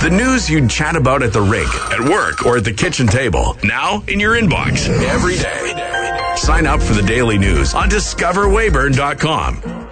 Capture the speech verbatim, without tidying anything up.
The news you'd chat about at the rink, at work, or at the kitchen table. Now in your inbox every day. Sign up for the daily news on discover weyburn dot com.